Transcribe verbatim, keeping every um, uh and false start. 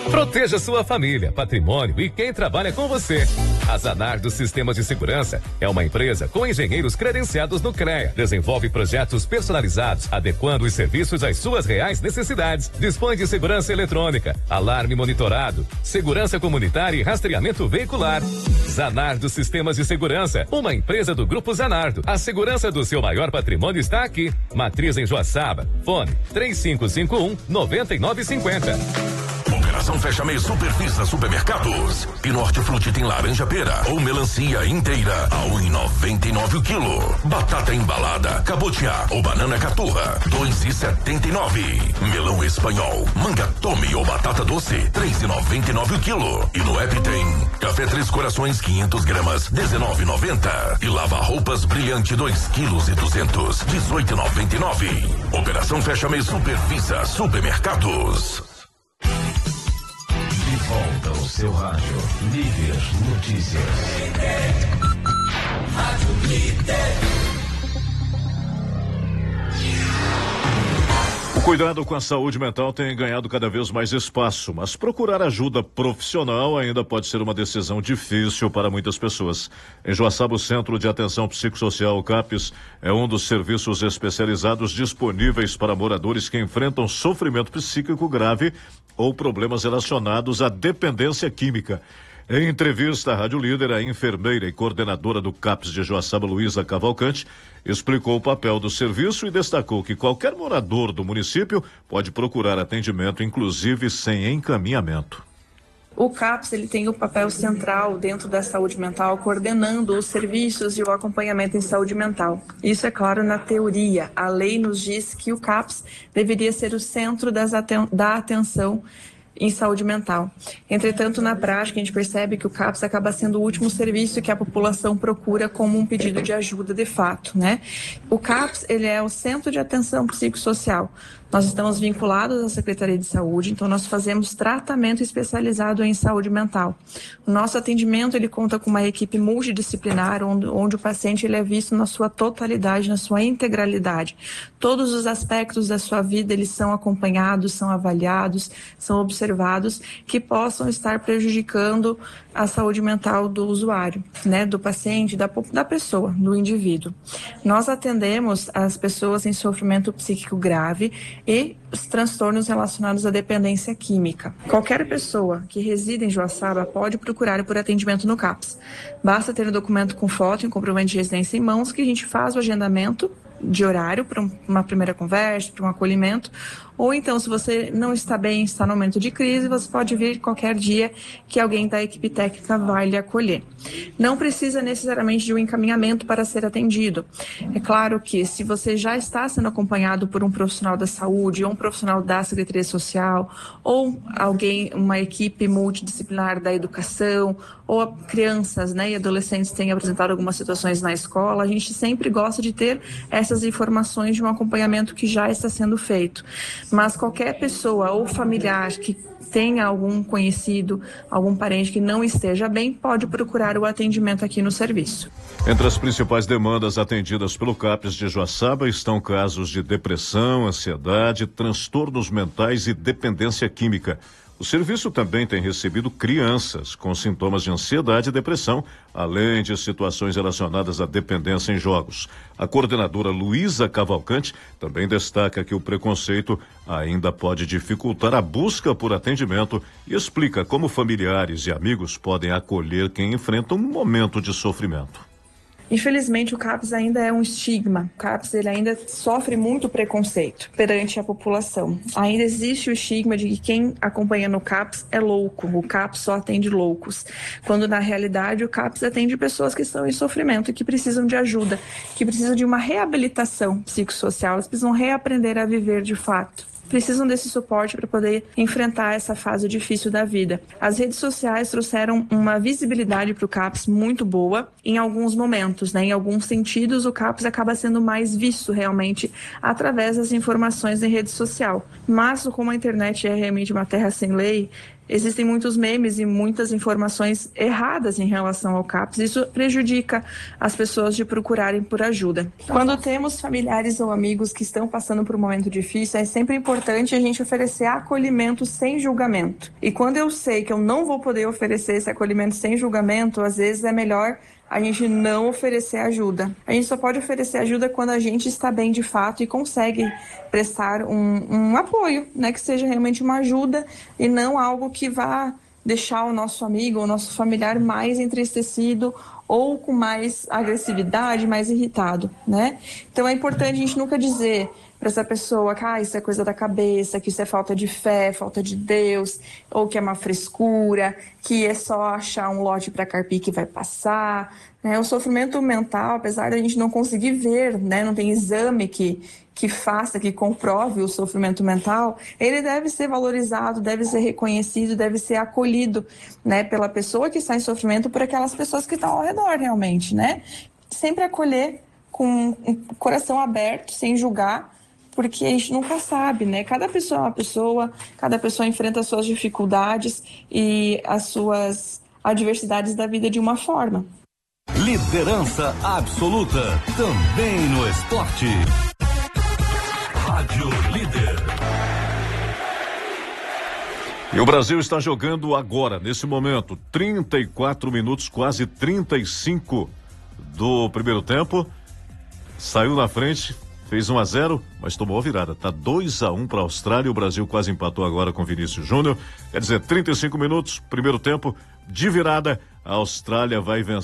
Proteja sua família, patrimônio e quem trabalha com você. A Zanardo Sistemas de Segurança é uma empresa com engenheiros credenciados no CREA. Desenvolve projetos personalizados, adequando os serviços às suas reais necessidades. Dispõe de segurança eletrônica, alarme monitorado, segurança comunitária e rastreamento veicular. Zanardo Sistemas de Segurança, uma empresa do Grupo Zanardo. A segurança do seu maior patrimônio está aqui. Matriz em Joaçaba. Fone três cinco cinco um, nove nove cinco zero. Operação Fecha Mês Superfista Supermercados. Pino Hortifruti tem laranja pera ou melancia inteira a um e noventa e nove o quilo. Batata embalada, cabotiá ou banana caturra, dois e setenta e nove. Melão espanhol, manga tome ou batata doce, três e noventa e nove o quilo. E no app tem café Três Corações quinhentas gramas, dezenove e noventa. E lava roupas brilhante dois quilos e duzentos, dezoito e noventa e nove. Operação Fecha Mês Superfista Supermercados. De volta ao seu rádio, Líder Notícias. Rádio Líder. O cuidado com a saúde mental tem ganhado cada vez mais espaço, mas procurar ajuda profissional ainda pode ser uma decisão difícil para muitas pessoas. Em Joaçaba, o Centro de Atenção Psicossocial, o CAPS, é um dos serviços especializados disponíveis para moradores que enfrentam sofrimento psíquico grave ou problemas relacionados à dependência química. Em entrevista à Rádio Líder, a enfermeira e coordenadora do CAPS de Joaçaba, Luísa Cavalcante, explicou o papel do serviço e destacou que qualquer morador do município pode procurar atendimento, inclusive sem encaminhamento. O CAPS ele tem o papel central dentro da saúde mental, coordenando os serviços e o acompanhamento em saúde mental. Isso é claro na teoria. A lei nos diz que o CAPS deveria ser o centro das aten- da atenção em saúde mental. Entretanto, na prática, a gente percebe que o CAPS acaba sendo o último serviço que a população procura como um pedido de ajuda de fato, né? O CAPS, ele é o Centro de Atenção Psicossocial. Nós estamos vinculados à Secretaria de Saúde, então nós fazemos tratamento especializado em saúde mental. O nosso atendimento, ele conta com uma equipe multidisciplinar, onde, onde o paciente ele é visto na sua totalidade, na sua integralidade. Todos os aspectos da sua vida, eles são acompanhados, são avaliados, são observados, que possam estar prejudicando a saúde mental do usuário, né, do paciente, da, da pessoa, do indivíduo. Nós atendemos as pessoas em sofrimento psíquico grave e os transtornos relacionados à dependência química. Qualquer pessoa que reside em Joaçaba pode procurar por atendimento no CAPS. Basta ter um documento com foto e um comprovante de residência em mãos que a gente faz o agendamento de horário para uma primeira conversa, para um acolhimento, ou então, se você não está bem, está no momento de crise, você pode vir qualquer dia que alguém da equipe técnica vai lhe acolher. Não precisa necessariamente de um encaminhamento para ser atendido. É claro que se você já está sendo acompanhado por um profissional da saúde, ou um profissional da Secretaria Social, ou alguém, uma equipe multidisciplinar da educação, ou crianças, né, e adolescentes têm apresentado algumas situações na escola, a gente sempre gosta de ter essas informações de um acompanhamento que já está sendo feito. Mas qualquer pessoa ou familiar que tenha algum conhecido, algum parente que não esteja bem, pode procurar o atendimento aqui no serviço. Entre as principais demandas atendidas pelo CAPS de Joaçaba estão casos de depressão, ansiedade, transtornos mentais e dependência química. O serviço também tem recebido crianças com sintomas de ansiedade e depressão, além de situações relacionadas à dependência em jogos. A coordenadora Luísa Cavalcante também destaca que o preconceito ainda pode dificultar a busca por atendimento e explica como familiares e amigos podem acolher quem enfrenta um momento de sofrimento. Infelizmente, o CAPS ainda é um estigma. O CAPS ele ainda sofre muito preconceito perante a população. Ainda existe o estigma de que quem acompanha no CAPS é louco. O CAPS só atende loucos. Quando, na realidade, o CAPS atende pessoas que estão em sofrimento e que precisam de ajuda, que precisam de uma reabilitação psicossocial. Elas precisam reaprender a viver de fato. Precisam desse suporte para poder enfrentar essa fase difícil da vida. As redes sociais trouxeram uma visibilidade para o CAPS muito boa em alguns momentos, né? Em alguns sentidos, o CAPS acaba sendo mais visto realmente através das informações em rede social. Mas como a internet é realmente uma terra sem lei, existem muitos memes e muitas informações erradas em relação ao CAPS. Isso prejudica as pessoas de procurarem por ajuda. Quando temos familiares ou amigos que estão passando por um momento difícil, é sempre importante a gente oferecer acolhimento sem julgamento. E quando eu sei que eu não vou poder oferecer esse acolhimento sem julgamento, às vezes é melhor a gente não oferecer ajuda. A gente só pode oferecer ajuda quando a gente está bem de fato e consegue prestar um, um apoio, né? Que seja realmente uma ajuda e não algo que vá deixar o nosso amigo ou o nosso familiar mais entristecido ou com mais agressividade, mais irritado, né? Então é importante a gente nunca dizer para essa pessoa que ah, isso é coisa da cabeça, que isso é falta de fé, falta de Deus, ou que é uma frescura, que é só achar um lote para carpir que vai passar, né? O sofrimento mental, apesar da gente não conseguir ver, né, não tem exame que, que faça, que comprove o sofrimento mental, ele deve ser valorizado, deve ser reconhecido, deve ser acolhido, né, pela pessoa que está em sofrimento, por aquelas pessoas que estão ao redor realmente, né? Sempre acolher com um coração aberto, sem julgar, porque a gente nunca sabe, né? Cada pessoa é uma pessoa, cada pessoa enfrenta as suas dificuldades e as suas adversidades da vida de uma forma. Liderança absoluta, também no esporte. Rádio Líder. E o Brasil está jogando agora, nesse momento, trinta e quatro minutos, quase trinta e cinco do primeiro tempo. Saiu na frente, fez um a zero, mas tomou a virada. Tá dois a um para a Austrália. O Brasil quase empatou agora com Vinícius Júnior. Quer dizer, trinta e cinco minutos, primeiro tempo de virada. A Austrália vai vencer.